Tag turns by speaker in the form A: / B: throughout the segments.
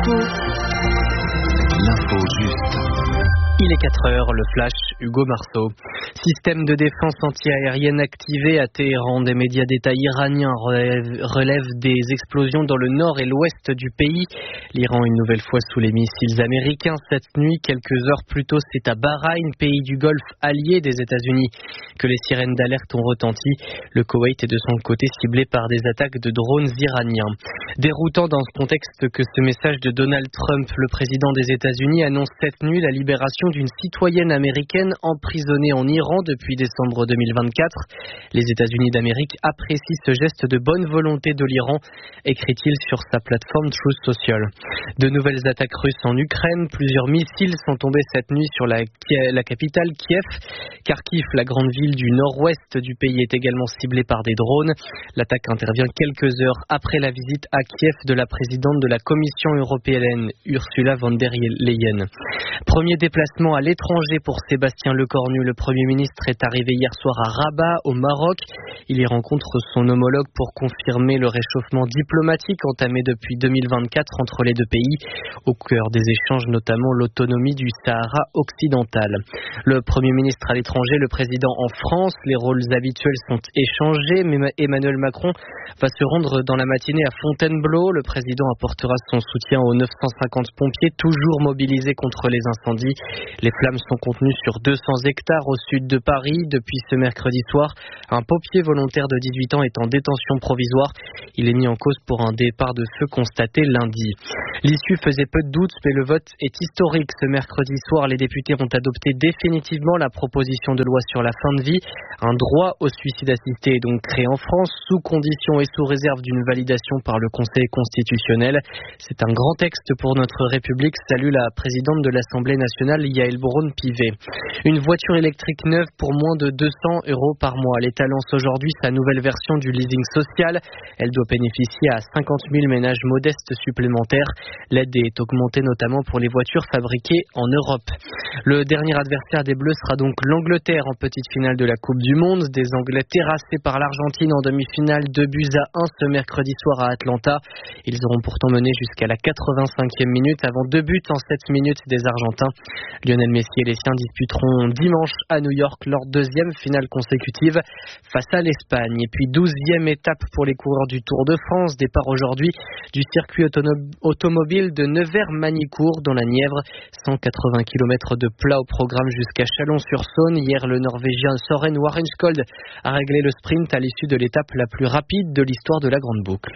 A: L'info juste.
B: Il est 4 heures, le flash, Hugo Marceau. Système de défense anti-aérienne activé à Téhéran. Des médias d'État iraniens relèvent des explosions dans le nord et l'ouest du pays. L'Iran une nouvelle fois sous les missiles américains. Cette nuit, quelques heures plus tôt, c'est à Bahreïn, pays du Golfe allié des États-Unis, que les sirènes d'alerte ont retenti. Le Koweït est de son côté ciblé par des attaques de drones iraniens. Déroutant dans ce contexte que ce message de Donald Trump, le président des États-Unis, annonce cette nuit la libération d'une citoyenne américaine emprisonnée en Iran depuis décembre 2024. Les États-Unis d'Amérique apprécient ce geste de bonne volonté de l'Iran, écrit-il sur sa plateforme Truth Social. De nouvelles attaques russes en Ukraine, plusieurs missiles sont tombés cette nuit sur la capitale Kiev. Kharkiv, la grande ville du nord-ouest du pays, est également ciblée par des drones. L'attaque intervient quelques heures après la visite à Kiev de la présidente de la Commission européenne, Ursula von der Leyen. Premier déplacement à l'étranger pour Sébastien Lecornu. Le Premier ministre est arrivé hier soir à Rabat, au Maroc. Il y rencontre son homologue pour confirmer le réchauffement diplomatique entamé depuis 2024 entre les deux pays. Au cœur des échanges, notamment l'autonomie du Sahara occidental. Le Premier ministre à l'étranger, le président en France. Les rôles habituels sont échangés, mais Emmanuel Macron va se rendre dans la matinée à Fontainebleau. Le président apportera son soutien aux 950 pompiers toujours mobilisés contre les incendies. Les flammes sont contenues sur 200 hectares au sud de Paris. Depuis ce mercredi soir, un pompier volontaire de 18 ans est en détention provisoire. Il est mis en cause pour un départ de feu constaté lundi. L'issue faisait peu de doute, mais le vote est historique. Ce mercredi soir, les députés ont adopté définitivement la proposition de loi sur la fin de vie. Un droit au suicide assisté est donc créé en France, sous condition et sous réserve d'une validation par le Conseil constitutionnel. C'est un grand texte pour notre République, salue la présidente de l'Assemblée nationale, Yaël Braun-Pivet. Une voiture électrique neuve pour moins de 200 € par mois. L'État lance aujourd'hui sa nouvelle version du leasing social. Elle doit bénéficier à 50 000 ménages modestes supplémentaires. L'aide est augmentée notamment pour les voitures fabriquées en Europe. Le dernier adversaire des Bleus sera donc l'Angleterre en petite finale de la Coupe du Monde. Des Anglais terrassés par l'Argentine en demi-finale, 2-1 ce mercredi soir à Atlanta. Ils auront pourtant mené jusqu'à la 85e minute avant 2 buts en 7 minutes des Argentins. Lionel Messi et les siens disputeront dimanche à New York leur deuxième finale consécutive face à l'Espagne. Et puis 12e étape pour les coureurs du Tour de France. Départ aujourd'hui du circuit automobile de Nevers-Manicourt dans la Nièvre. 180 km de plat au programme jusqu'à Chalon-sur-Saône. Hier, le Norvégien Søren Warrenskold a réglé le sprint à l'issue de l'étape la plus rapide de l'histoire de la Grande Boucle.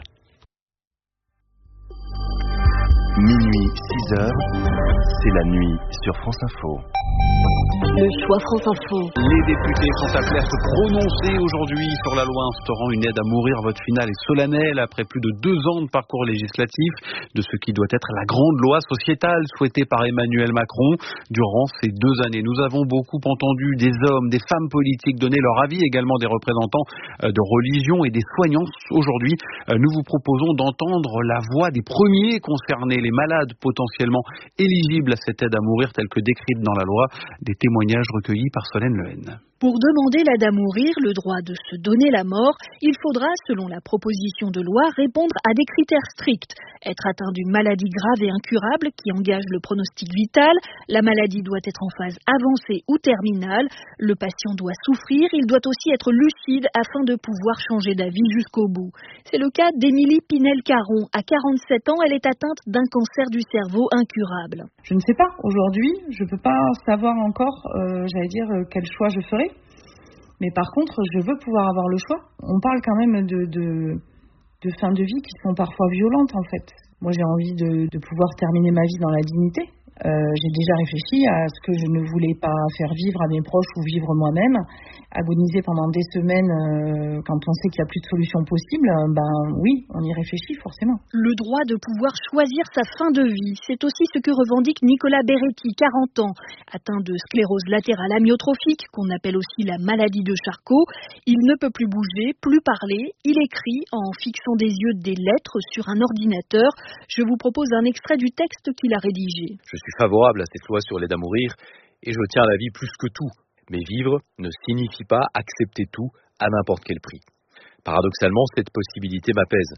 A: Minuit, 6 heures, c'est la nuit sur France Info.
C: Le choix France Info.
D: Les députés sont appelés à se prononcer aujourd'hui sur la loi instaurant une aide à mourir. Vote final est solennel après plus de 2 ans de parcours législatif de ce qui doit être la grande loi sociétale souhaitée par Emmanuel Macron. Durant ces 2 années, nous avons beaucoup entendu des hommes, des femmes politiques donner leur avis, également des représentants de religion et des soignants. Aujourd'hui, nous vous proposons d'entendre la voix des premiers concernés, les malades potentiellement éligibles à cette aide à mourir telle que décrite dans la loi. Des témoignages recueillis par Solène Lehen.
C: Pour demander l'aide à mourir, le droit de se donner la mort, il faudra, selon la proposition de loi, répondre à des critères stricts. Être atteint d'une maladie grave et incurable qui engage le pronostic vital, la maladie doit être en phase avancée ou terminale, le patient doit souffrir, il doit aussi être lucide afin de pouvoir changer d'avis jusqu'au bout. C'est le cas d'Émilie Pinel-Caron. À 47 ans, elle est atteinte d'un cancer du cerveau incurable.
E: Je ne sais pas. Aujourd'hui, je ne peux pas savoir encore, quel choix je ferai. Mais par contre, je veux pouvoir avoir le choix. On parle quand même de fins de vie qui sont parfois violentes, en fait. Moi, j'ai envie de pouvoir terminer ma vie dans la dignité. J'ai déjà réfléchi à ce que je ne voulais pas faire vivre à mes proches ou vivre moi-même. Agoniser pendant des semaines quand on sait qu'il n'y a plus de solution possible, oui, on y réfléchit forcément.
C: Le droit de pouvoir choisir sa fin de vie, c'est aussi ce que revendique Nicolas Beretti, 40 ans. Atteint de sclérose latérale amyotrophique, qu'on appelle aussi la maladie de Charcot, il ne peut plus bouger, plus parler. Il écrit en fixant des yeux des lettres sur un ordinateur. Je vous propose un extrait du texte qu'il a rédigé.
F: Je suis favorable à cette loi sur l'aide à mourir et je tiens à la vie plus que tout. Mais vivre ne signifie pas accepter tout à n'importe quel prix. Paradoxalement, cette possibilité m'apaise.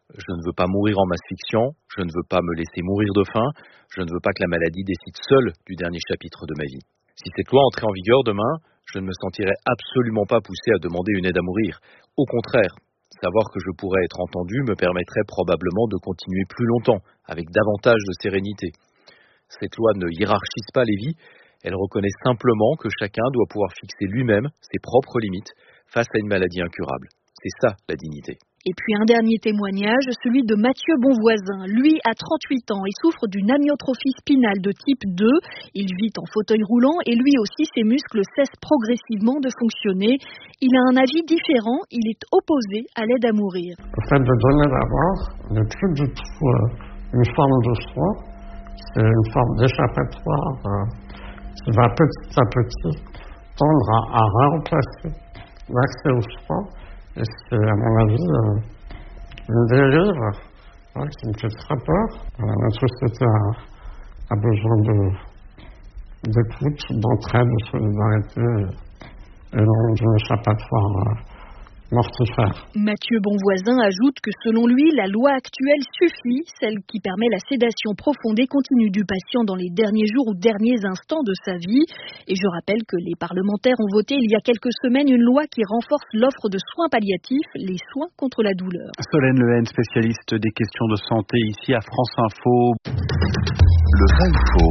F: Je ne veux pas mourir en m'asphyxiant, je ne veux pas me laisser mourir de faim, je ne veux pas que la maladie décide seule du dernier chapitre de ma vie. Si cette loi entrait en vigueur demain, je ne me sentirais absolument pas poussé à demander une aide à mourir. Au contraire, savoir que je pourrais être entendu me permettrait probablement de continuer plus longtemps, avec davantage de sérénité. Cette loi ne hiérarchise pas les vies, elle reconnaît simplement que chacun doit pouvoir fixer lui-même ses propres limites face à une maladie incurable. C'est ça la dignité.
C: Et puis un dernier témoignage, celui de Mathieu Bonvoisin. Lui a 38 ans et souffre d'une amyotrophie spinale de type 2. Il vit en fauteuil roulant et lui aussi ses muscles cessent progressivement de fonctionner. Il a un avis différent, il est opposé à l'aide à mourir.
G: Le fait de donner la mort n'est plus du tout une forme de soin, c'est une forme d'échappatoire qui va petit à petit tendre à remplacer l'accès aux soins. Et c'est, à mon avis, une dérive qui me fait très peur. Notre société a besoin d'écoute, d'entraide, de solidarité et non d'une échappatoire mortifère.
C: Mathieu Bonvoisin ajoute que selon lui, la loi actuelle suffit, celle qui permet la sédation profonde et continue du patient dans les derniers jours ou derniers instants de sa vie. Et je rappelle que les parlementaires ont voté il y a quelques semaines une loi qui renforce l'offre de soins palliatifs, les soins contre la douleur.
D: Solène Lehen, spécialiste des questions de santé ici à France Info.
A: Le vrai ou faux?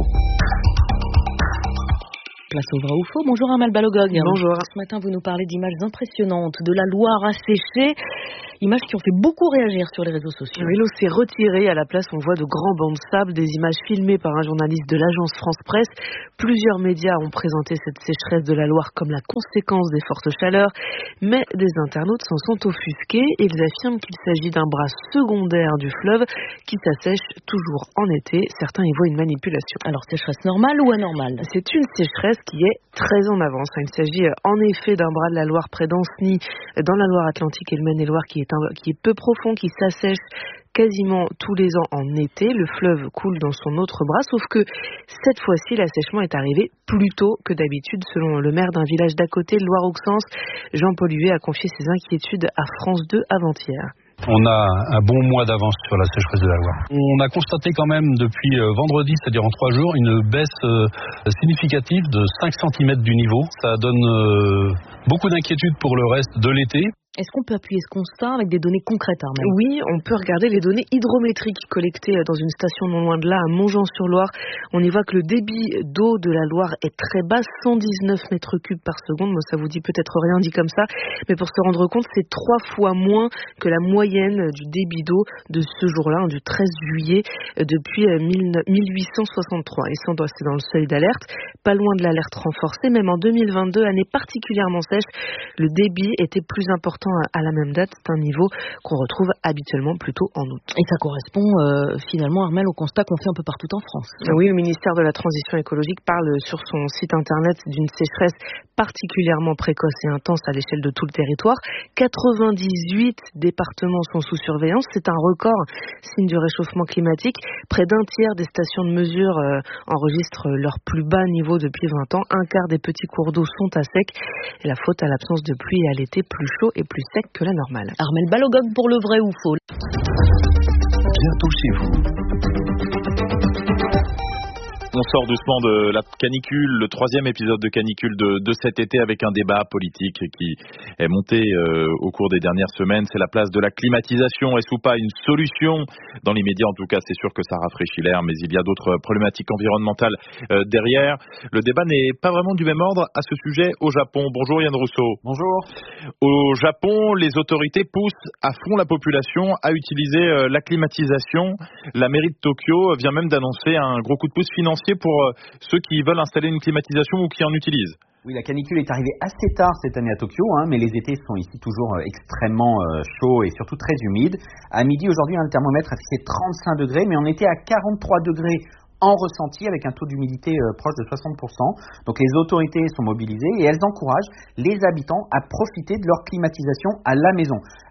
H: Place au vrai ou faux. Bonjour Armelle Balogog.
B: Bonjour.
H: Ce matin, vous nous parlez d'images impressionnantes de la Loire asséchée. Images qui ont fait beaucoup réagir sur les réseaux sociaux.
I: Oui, l'eau s'est retirée. À la place, on voit de grands bancs de sable, des images filmées par un journaliste de l'agence France Presse. Plusieurs médias ont présenté cette sécheresse de la Loire comme la conséquence des fortes chaleurs. Mais des internautes s'en sont offusqués. Ils affirment qu'il s'agit d'un bras secondaire du fleuve qui s'assèche toujours en été. Certains y voient une manipulation.
H: Alors, sécheresse normale ou anormale?
I: C'est une sécheresse qui est très en avance. Il s'agit en effet d'un bras de la Loire près d'Ancenis, dans la Loire-Atlantique et le Maine-et-Loire, qui est peu profond, qui s'assèche quasiment tous les ans en été. Le fleuve coule dans son autre bras, sauf que cette fois-ci, l'assèchement est arrivé plus tôt que d'habitude. Selon le maire d'un village d'à côté, Loire-Auxence, Jean-Paul Huet a confié ses inquiétudes à France 2 avant-hier.
J: On a un bon mois d'avance sur la sécheresse de la Loire. On a constaté quand même depuis vendredi, c'est-à-dire en 3 jours, une baisse significative de 5 cm du niveau. Ça donne beaucoup d'inquiétude pour le reste de l'été.
H: Est-ce qu'on peut appuyer ce constat avec des données concrètes, Armelle?
I: Oui, on peut regarder les données hydrométriques collectées dans une station non loin de là, à Montjean-sur-Loire. On y voit que le débit d'eau de la Loire est très bas, 119 mètres cubes par seconde. Moi, ça vous dit peut-être rien dit comme ça, mais pour se rendre compte, c'est 3 fois moins que la moyenne du débit d'eau de ce jour-là, du 13 juillet, depuis 1863. Et ça, c'est dans le seuil d'alerte, pas loin de l'alerte renforcée. Même en 2022, année particulièrement sèche, le débit était plus important à la même date. C'est un niveau qu'on retrouve habituellement plutôt en août.
H: Et ça correspond finalement, Armelle, au constat qu'on fait un peu partout en France.
I: Oui, le ministère de la Transition écologique parle sur son site internet d'une sécheresse particulièrement précoce et intense à l'échelle de tout le territoire. 98 départements sont sous surveillance. C'est un record, signe du réchauffement climatique. Près d'un tiers des stations de mesure enregistrent leur plus bas niveau depuis 20 ans. Un quart des petits cours d'eau sont à sec. Et la faute à l'absence de pluie et à l'été plus chaud et plus sec que la normale.
H: Armelle Balogog pour le vrai ou faux.
A: Bientôt chez vous.
K: On sort doucement de la canicule, le 3e épisode de canicule de cet été, avec un débat politique qui est monté au cours des dernières semaines. C'est la place de la climatisation. Est-ce ou pas une solution? Dans les médias, en tout cas, c'est sûr que ça rafraîchit l'air, mais il y a d'autres problématiques environnementales derrière. Le débat n'est pas vraiment du même ordre à ce sujet au Japon. Bonjour Yann Rousseau.
L: Bonjour.
K: Au Japon, les autorités poussent à fond la population à utiliser la climatisation. La mairie de Tokyo vient même d'annoncer un gros coup de pouce financier pour ceux qui veulent installer une climatisation ou qui en utilisent.
L: Oui, la canicule est arrivée assez tard cette année à Tokyo, mais les étés sont ici toujours extrêmement chauds et surtout très humides. À midi aujourd'hui, le thermomètre a fixé 35 degrés, mais on était à 43 degrés en ressenti avec un taux d'humidité proche de 60%. Donc les autorités sont mobilisées et elles encouragent les habitants à profiter de leur climatisation à la maison.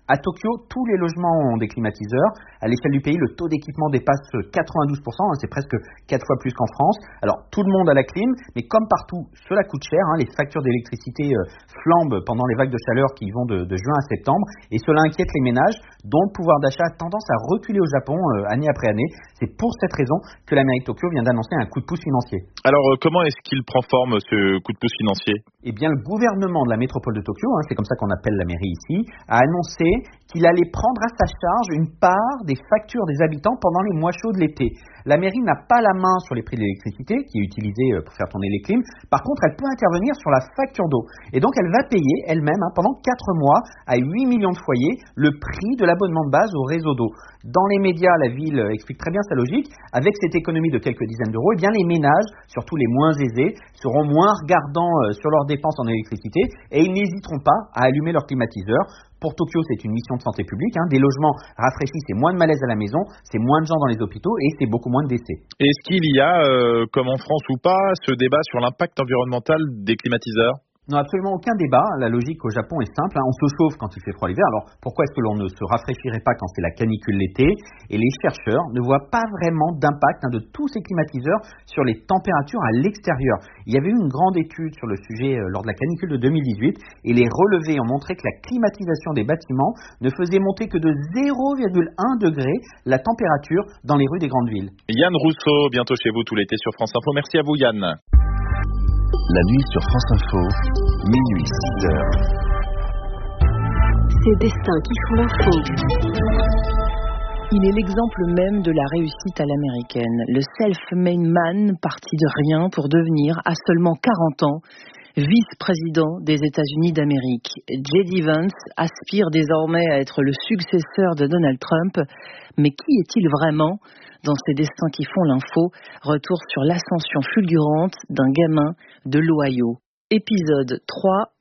L: À Tokyo, tous les logements ont des climatiseurs. À l'échelle du pays, le taux d'équipement dépasse 92%, c'est presque 4 fois plus qu'en France. Alors, tout le monde a la clim, mais comme partout, cela coûte cher. Les factures d'électricité flambent pendant les vagues de chaleur qui vont de juin à septembre, et cela inquiète les ménages, dont le pouvoir d'achat a tendance à reculer au Japon année après année. C'est pour cette raison que la mairie de Tokyo vient d'annoncer un coup de pouce financier.
K: Alors, comment est-ce qu'il prend forme, ce coup de pouce financier ?
L: Eh bien, le gouvernement de la métropole de Tokyo, c'est comme ça qu'on appelle la mairie ici, a annoncé qu'il allait prendre à sa charge une part des factures des habitants pendant les mois chauds de l'été. La mairie n'a pas la main sur les prix de l'électricité, qui est utilisée pour faire tourner les clims. Par contre, elle peut intervenir sur la facture d'eau. Et donc, elle va payer elle-même, pendant 4 mois, à 8 millions de foyers, le prix de l'abonnement de base au réseau d'eau. Dans les médias, la ville explique très bien sa logique. Avec cette économie de quelques dizaines d'euros, eh bien, les ménages, surtout les moins aisés, seront moins regardants sur leurs dépenses en électricité, et ils n'hésiteront pas à allumer leur climatiseur. Pour Tokyo, c'est une mission de santé publique. Des logements rafraîchis, c'est moins de malaise à la maison, c'est moins de gens dans les hôpitaux et c'est beaucoup moins de décès.
K: Est-ce qu'il y a, comme en France ou pas, ce débat sur l'impact environnemental des climatiseurs ?
L: Non, absolument aucun débat. La logique au Japon est simple. On se chauffe quand il fait froid l'hiver. Alors, pourquoi est-ce que l'on ne se rafraîchirait pas quand c'est la canicule l'été ? Et les chercheurs ne voient pas vraiment d'impact de tous ces climatiseurs sur les températures à l'extérieur. Il y avait eu une grande étude sur le sujet lors de la canicule de 2018 et les relevés ont montré que la climatisation des bâtiments ne faisait monter que de 0,1 degré la température dans les rues des grandes villes.
K: Yann Rousseau, bientôt chez vous tout l'été sur France Info. Merci à vous Yann.
A: La nuit sur France Info, minuit 6h.
M: Ces destins qui font l'info.
H: Il est l'exemple même de la réussite à l'américaine. Le self-made man, parti de rien pour devenir, à seulement 40 ans, vice-président des États-Unis d'Amérique. J.D. Vance aspire désormais à être le successeur de Donald Trump. Mais qui est-il vraiment ? Dans ces destins qui font l'info, retour sur l'ascension fulgurante d'un gamin de l'Ohio. Épisode 3,